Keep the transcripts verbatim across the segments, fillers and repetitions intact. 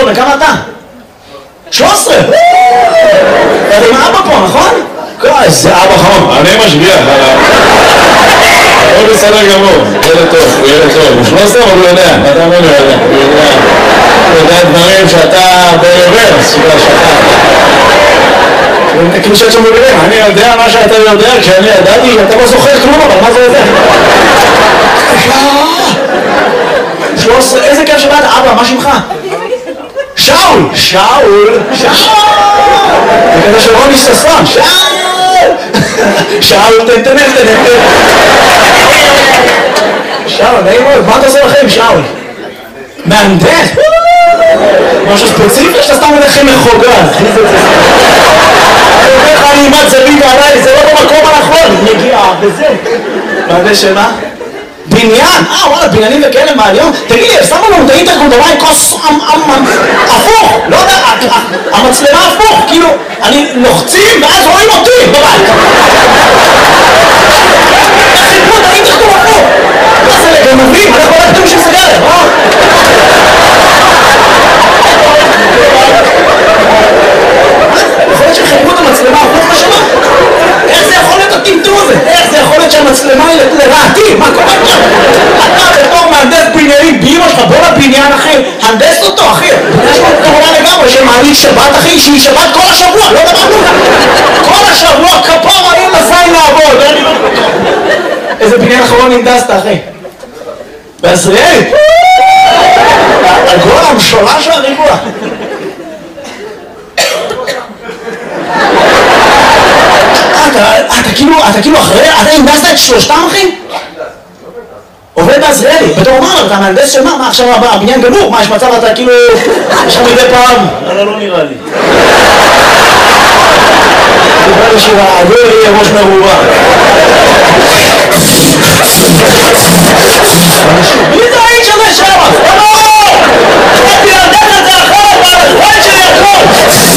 בן כמה אתה? שלוש עשרה! אתה עם האבא פה, נכון? איזה אבא חמור. אני משגיח עליו. הוא בסדר גמור, ילד טוב, הוא ילד טוב. הוא שלוש עשרה, אבל הוא יודע, אתה אומר לו יודע. הוא יודע דברים שאתה ברוורס, שאתה... כאילו שאת שם בבירים, אני יודע מה שאתה יודע, כשאני ידעתי, אתה לא זוכר כלום, אבל מה זה יודע? שלוש עשרה, איזה כיף שבאת, אבא, מה שמך? שאול! שאול! שאול! זה כזה של רוני ששון, שאול! שאול, תן, תן, תן, תן. שאול, נעים מאוד, מה אתה עושה לכם, שאול? מהנדס? משהו ספציפי שאתה סתם מלכם מחוגה? אני אומר לך, אני אימת זווית עליי, זה לא במקום הנכון, נגיעה, וזה. מהנדס שמה? בניין, אה וואלה, בניינים וכאלה מהיום. תגיד לי, שמו לנו את האינטרקום דבר עם כוס הפוך, לא יודע, המצלמה הפוך, כאילו, אני לוחצים ואז רואים אותי בבית. חיפרו את האינטרקום הפוך. מה זה לגנבים? אנחנו לא יודעים בשביל סגרת, אה? יכול להיות שחיפרו את המצלמה הפוך לשמה? איך זה יכול להיות הטמטום הזה? איך זה יכול להיות שהמצלמה היא לרעתי? מה קורה כאן? אתה בתור מהנדס בניינים, באמא שלך, בוא לבניין אחי, הנדס אותו אחי. יש לו תאורה לגמרי שמעלית שבת אחי, שהיא שבת כל השבוע, לא דבר כלום. כל השבוע כפר האם לזין לעבוד. איזה בניין אחרון הנדסת אחי? בעזריאלי? הגול המשולש של הריבוע. אתה כאילו, אתה כאילו אחרי, אתה הנדסת את שלושתם אחי? עובד בעזריאלי, בתור אומר, אתה מהנדס של מה? מה עכשיו הבניין גמור? מה יש מצב אתה כאילו, יש לך מדי פעם? לא, לא נראה לי. נראה לי שהגול יהיה ראש מרובה. מי זה האיש הזה שם? לא! באתי להנדס את זה אחרת, והזמן שלי הכל!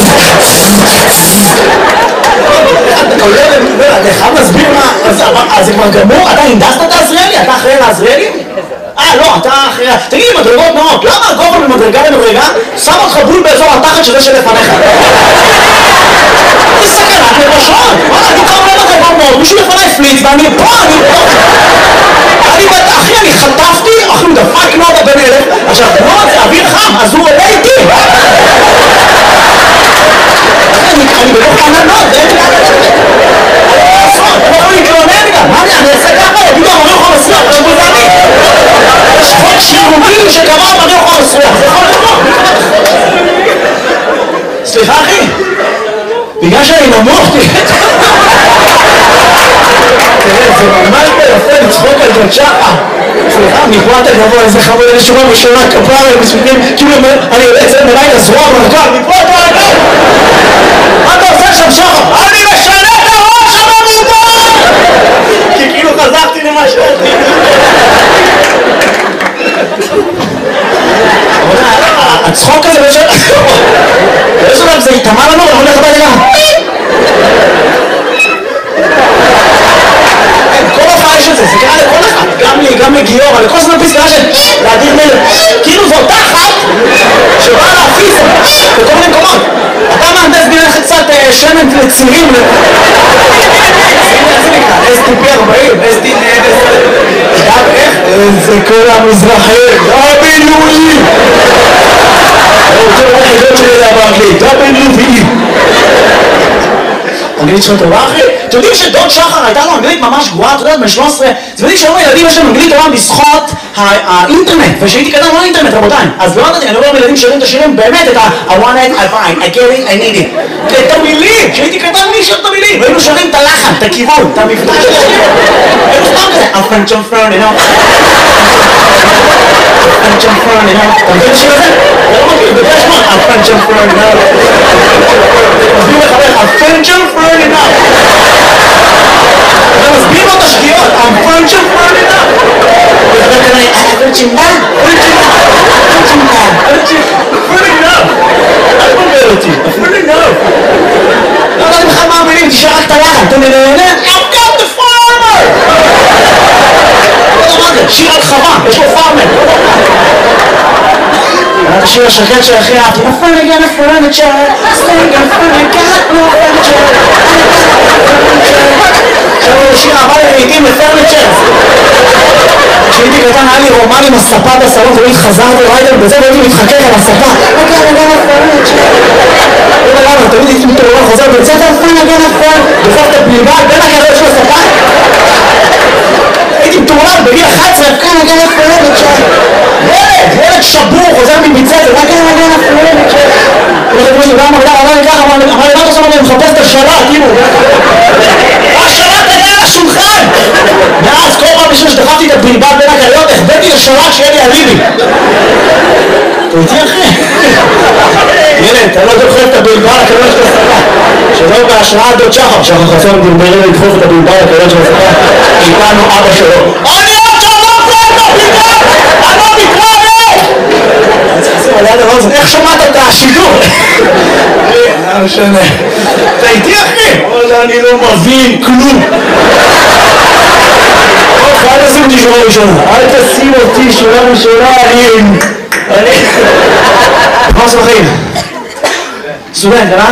אתה חייב להסביר מה, אז זה כבר גמור? אתה הנדסת את העזריאלי? אתה אחראי לעזריאלי? אה, לא, אתה אחראי... תגיד לי, מדרגות נאות, למה הגובה ממדרגה למדרגה שם אותך בול באזור התחת שזה שלפניך? זה סכנת נפשות! וואלה, אני קרוב למדרגות נאות, מישהו לפניי פליץ ואני פה, אני פה! אני בטח, אחי, אני חטפתי, אחי, הוא דפק נודה בן אלף, עכשיו, נוד זה אוויר חם, אז הוא עולה איתי! אני בתוך עננות, זה אין לי אתה לא יכול להתלונן גם, מה אני אעשה ככה? יגידו, אמרי אוכל מסריח, זה בוזני יש חוק שירותי שקבע אמרי אוכל מסריח, זה יכול לקרות סליחה אחי בגלל שאני נמוך תראה זה ממש ביפה לצחוק על ג'ון שחה סליחה, מפה אתה גבוה, איזה חמוד, איזה שורה משונה כפר, מספיקים כאילו אני יוצא את זה מלאי לזרוע מרקל, מפה אתה רגל מה אתה עושה שם שחה? אני משנה את הראש הממומן! כי כאילו חזרתי למה שאתי הצחוק הזה בשביל... יש עליו זה יתאמה לנו, אני הולך הביתה גם כל הופעה יש את זה, זה קרה לכל אחד גם לי, גם לגיורא, לכל זמן פיס קרה של להדיר מלך כאילו זו אותה אחת שבאה להפיס בכל מיני מקומות אתה מהנדס בניין קצת שמן לצירים איך זה נקרא? אס טי פי ארבעים, אס טי איך? זה כל המזרחים דאבליו-אי הוא רוצה לחידות שלי לדעת באנגלית דאבליו-אי אנגלית שלך טובה אחי? אתם יודעים שדוד שחר הייתה לו אנגלית ממש גרועה, אתה יודעת, מ-שלוש עשרה אתם יודעים שהיום הילדים יש להם אנגלית טובה בזכות האינטרנט ושהייתי קטן לא אינטרנט רבותיי אז לא יודעת, אני לא רואה ילדים שרים את השירים באמת את ה- I want it, I find, I get it, I need it את המילים, שהייתי קטן מי שר את המילים והיינו שרים את הלחן, את הכיוון, את המבטא של השיר היינו סתם כזה A French and Fern, you know A French and Fern, you know אתה מבין השיר הזה? אתה לא מכיר, בגלל שמות A French and Fern, you know מסביר לחבר A French and Fern, you know אתה מסביר לו את השגיאות A French and Fern, you know וחבר כזה פרצ'ינדה, פרצ'ינדה, פרצ'ינדה, פרצ'ינדה, פרצ'ינדה אל תבלבל אותי, פרצ'ינדה לא יודעת בכלל מה המילים, תשאר רק את הלחן, אתה מנהנה I've got the farmer לא יודע מה זה, שיר על חווה, יש לו פארמר את השיר השקט של הכי אהבתי. נפל נגן הפרנת של, סטנגן פרנת נופלת של, עכשיו הוא שיר אהבה לעיתים לפרנצ'ר. כשהייתי קטן היה לי רומן עם הספה בסלון, תמיד חזרתי ריידר בזה והייתי מתחכך על הספה. נגן נגן הפרנצ'ר. לא יודע למה, תמיד הייתי מתעורר חוזר בית ספר, נפל נגן הפרנצ'ר, דופק את הבלבל בין הגריות של הספה. הייתי מתעורר בגיל אחת עשרה, נגן נגן הפרנצ'ר. ילד, ילד שבור, חוזר מבצעת, נגן נגן הפרנצ'ר. הולכת לי, גם אמר לי ככה, אמר לי, מה אתה עושה? אני מחפש את השלט, כאילו. השלט היה על השולחן! ואז כל פעם בשביל שדחפתי את הבלבל בין הגריות, החבאתי לשלט שיהיה לי אליבי. אתה איתי אחי? ילד, אתה לא דוחף את הבלבל לקריות של הספה. שזהו בהשראת דוד שחר, שחר חסון דרברי לדחוף את הבלבל לקריות של הספה. איתנו אבא שלו. אני עוד שלום פה את הבלבל! אני לא מתראה! אני צריך לשים על יד הרוזן, איך שמעת את השידור? לא משנה. אתה איתי אחי? אני לא מבין כלום. אל תשים אותי שורה ראשונה. אל תשים אותי שורה ראשונה. אני... אני... מה עושה בחיים? סטודנט, אה?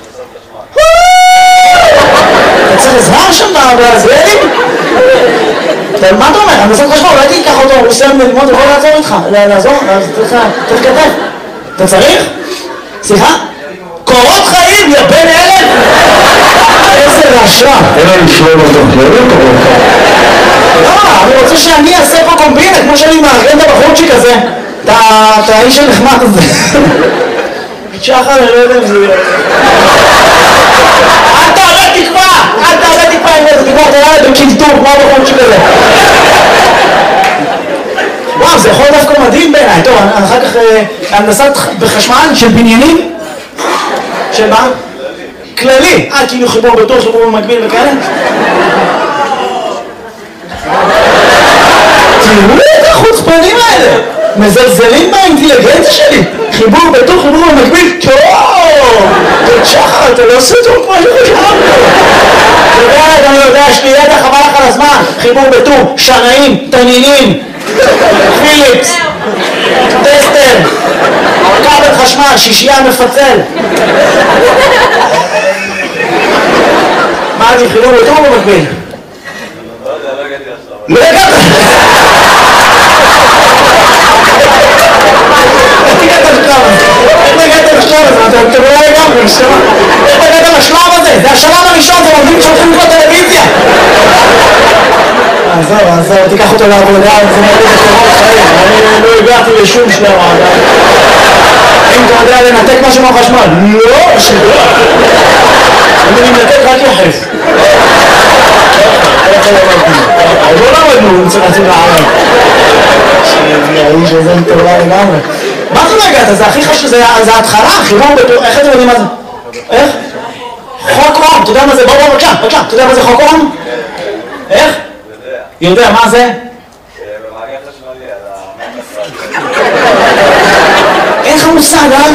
אתה צריך עזרה שם בזבלים? מה אתה אומר? אני מנסה חשבון, אולי תיקח אותו, הוא סיים ללמוד, הוא יכול לעזור איתך. לעזור? צריך כתב. אתה צריך? סליחה? קורות חיים, יא בן אלף! איזה רשע! אין לנו לשלום אותו, לא יודע קורות חיים. לא, אני רוצה שאני אעשה פה קומבינה, כמו שאני מארגן את הבחורצ'יק הזה. את האיש הנחמד הזה. שחר, אני לא יודע אם זה... אל תעלה תקווה! אל תעלה תקווה עם איזה תקווה, אתה ילד בקינטור, כמו הבחורצ'יק הזה. וואו, זה יכול דווקא מדהים בעיניי. טוב, אחר כך הנדסת בחשמל של בניינים. של מה? כללי. אה, כאילו חיבור בטוח, חיבור במקביל וכאלה? תראו את החוצפנים האלה! מזלזלים באינטליגנציה שלי! חיבור בטוח, חיבור במקביל, טוב! תוד שחר, אתה לא עושה טוב כמו שחשבנו! אתה יודע, אני יודע, יש לי ידע חבל לך על הזמן! חיבור בטוח, שנאים, תנינים, פיליפס, טסטר, כבל חשמל, שישייה מפצל. מה אני חיבור בטוח במקביל? לא הגעת! איך הגעת לשלב הזה? איך הגעת לשלב הזה? אתה לא לגמרי, איך הגעת לשלב הזה? זה השלב הראשון, זה עובדים שהולכים לקרוא טלוויזיה! עזוב, עזוב, תיקח אותו לעבודה, זה מראה בקורות חיים. אני לא הגעתי לשום שלב עדיין. אם אתה יודע לנתק משהו מהחשמל? לא, שגרה. אני מנתק רק יחף. עוד לא למדנו, אם צריכים לערב. האיש הזה מטורלל לגמרי. מה זה לא הגעת? זה הכי חשוב, זה ההתחלה, חיבור בטוח, איך אתם יודעים מה זה? איך? חוק אום, אתה יודע מה זה? בוא בוא בבקשה, בבקשה, אתה יודע מה זה חוק אום? איך? יודע, מה זה? במעגל חשמלי, על אין לך מושג, אה?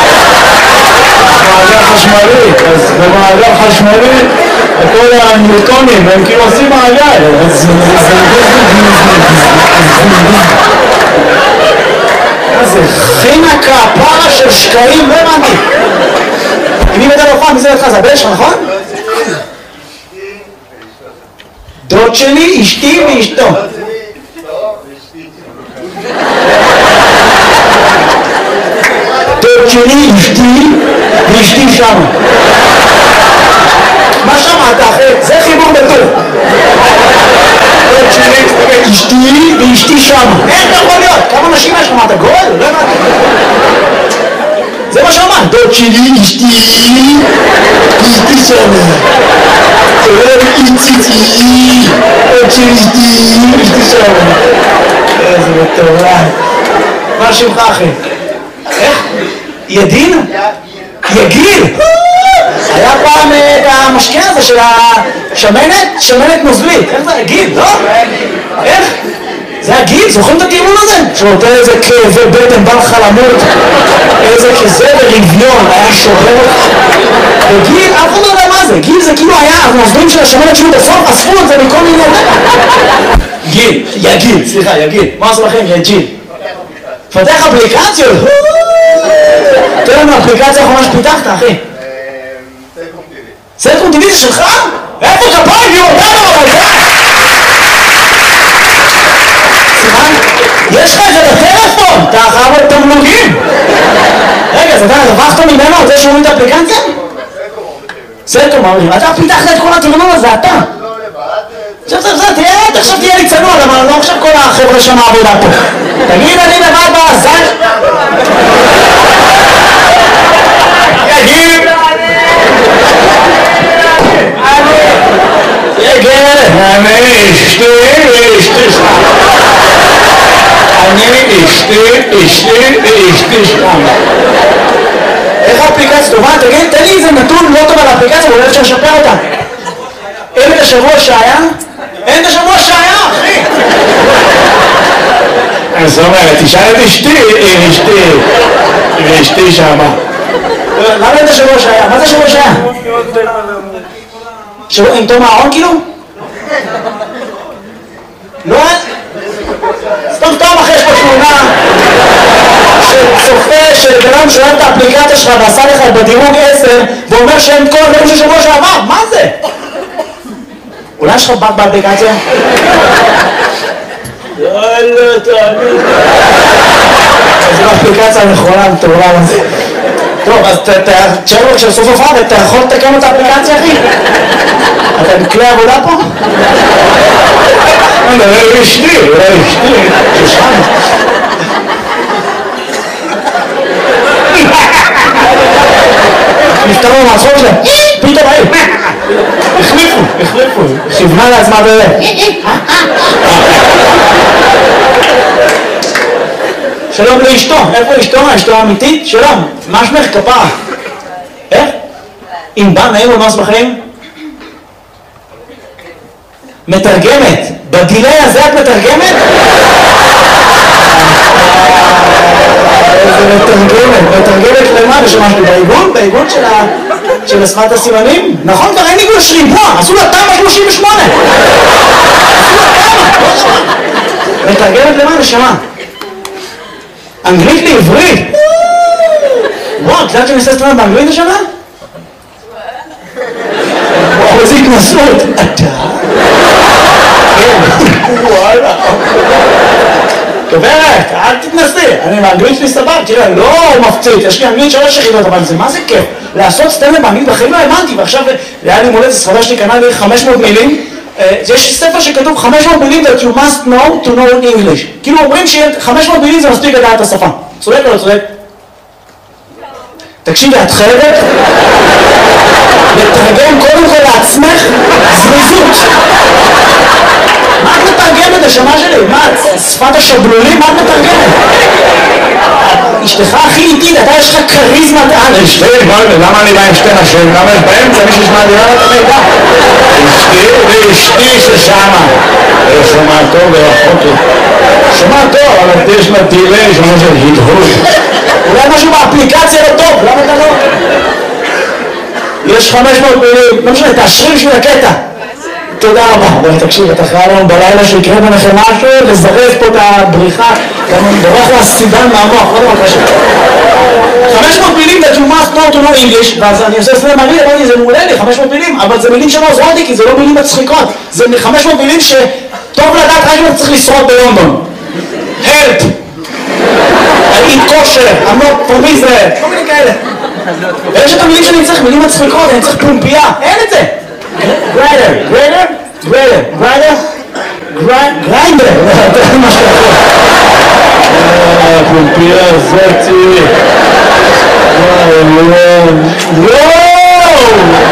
מעגל חשמלי, אז במעגל חשמלי כל הניוטונים הם כאילו עושים מעגל. מה זה? חינקה, פרה של שקעים, לא הבנתי. מי מדבר בפעם? מי זה לך? זה הבן שלך, נכון? דוד שלי, אשתי ואשתו. דוד שלי, אשתי ואשתי שמה. מה שמעת אחי? זה חיבור בטוב. דוד שלי, אשתי ואשתי שמה. איך אתה יכול להיות? כמה נשים יש לך? מה אתה גואל? לא הבנתי. זה מה שאמרת. דוד שלי, אשתי ואשתי שמה. איציצי, עוד שלישתי, אשתי שם. איזה מטורף. מה שמך אחי? איך? ידין? יגיל? היה פעם את המשקה הזה של השמנת, שמנת נוזלית. איך זה? יגיל, לא? איך? זה הגיל, זוכרים את הטיעון הזה? שנותן איזה כאבי בטן, בא לך למות, איזה כזה ורביון, היה שובר. וגיל, אף אחד לא יודע מה זה, גיל זה כאילו היה הנוזלים של השמנת שהוא בסוף, אספו את זה מכל מיני... גיל, יגיל, סליחה, יגיל. מה עושה לכם? יגיל. פתח אפליקציות. לנו אפליקציה האחרונה שפיתחת, אחי. סלקום טי וי. סלקום טי וי זה שלך? איפה כפיים? יהיו אותנו, אבל זה! סימן? יש לך את זה בטלפון! אתה חייב עוד תמלוגים! רגע, אז אתה הרווחת ממנו על זה שהוא את האפליקציה? סלקום אומרים. אתה פיתחת את כל התרנון הזה, אתה! עכשיו, עכשיו, עכשיו, תראה, עכשיו תהיה לי צנוע, למה לא עכשיו כל החבר'ה שם העבודה פה. תגיד, אני לבד בעזר... יגיד! יגיד! אני אשתי ואשתי שם. אני אשתי, אשתי ואשתי שם. איך האפליקציה טובה? תגיד, תן לי איזה נתון לא טוב על האפליקציה, ואולי אפשר לשפר אותה. אין את השבוע שהיה? אין את השבוע שהיה, אחי! זאת אומרת, תשאל את אשתי, אשתי, ואשתי שמה. למה אין את השבוע שהיה? מה זה השבוע שהיה? שבוע עם תום הארון כאילו? לא היה? סתם תום אחרי יש פה תמונה שצופה שבנם שואל את האפליקציה שלך ועשה לך בדירוג עשר ואומר שאין כל הדברים של שבוע שעבר, מה זה? אולי יש לך בת באפליקציה? יאללה, תאמין. זו האפליקציה הנכונה, תאורה לזה. טוב, אז תשאר לו כשסוף הופעה ואתה יכול לתקן את האפליקציה, אחי? אתה בכלי עבודה פה? אני מדבר אשתי, אולי אשתי, שושן. נפתרו מהצחוק שלהם, פתאום היו, החליפו, החליפו, כיוונה לעצמה בזה. שלום לאשתו, איפה אשתו? אשתו האמיתית? שלום, מה שמך כפרה? איך? אם בא נעים או נוס בחיים? מתרגמת, בדילי הזה את מתרגמת? איזה מתרגמת, מתרגמת למה? בשמשתי בעיגון? בעיגון של השפת הסימנים? נכון, כבר אין עיגון שריבוע, עשו לה תמ"א שלושים ושמונה. עשו לה תמ"א, מתרגמת למה? נשמה. אנגלית לעברית. וואו, את יודעת שאני עושה סטרנד באנגלית השנה? וואו, איזה התנסות. אתה? וואלה. גברת, אל תתנסי. אני באנגלית שלי סבב, תראה, לא מפציץ. יש לי אנגלית שלוש יחידות, אבל זה מה זה כיף? לעשות סטנדאפ באנגלית בחיים לא האמנתי, ועכשיו היה לי מולדת ספרדה שלי קנה לי חמש מאות מילים. יש ספר שכתוב חמש מאות מילים that you must know to know English. כאילו אומרים ש-חמש מאות מילים זה מספיק לדעת את השפה. צודק או לא צודק? תקשיבי, את חייבת לתרגם קודם כל לעצמך זריזות. מה את מתרגמת השמה שלי? מה, שפת השבלולים? מה את מתרגמת? אשתך הכי איטית, אתה יש לך כריזמת על. אשתי, למה אני בא עם שתי נשים? למה יש באמצע מישהו שמעדירה את המידע? אשתי ואשתי ששמה. שומע טוב ורחוק לי. שומע טוב, אבל יש לה דילי, שומע של הדהוד. אולי משהו באפליקציה לא טוב, למה אתה לא? יש חמש מאות מילים, לא משנה, תאשרי בשביל הקטע. תודה רבה. בואי תקשיב, אתה חייב לנו בלילה שיקרה ביניכם משהו, לזרז פה את הבריחה, גם בורח לה סידן מהמוח, לא דבר קשה. חמש מאות מילים that you must know to know English, ואז אני עושה סלם מראה, אמרתי, זה מעולה לי, חמש מאות מילים, אבל זה מילים שלא עוזרות לי, כי זה לא מילים מצחיקות. זה חמש מאות מילים שטוב לדעת רק אם אתה צריך לשרוד בלונדון. Help! I eat kosher, I'm not from Israel, כל מיני כאלה. ויש את המילים שאני צריך, מילים מצחיקות, אני צריך פומפייה, אין את זה. גריידר, גריידר, גריידר, גריידר, גריינדר, זה מה שאתה יכול. פומפייה זאתי. וואו, וואו, וואו!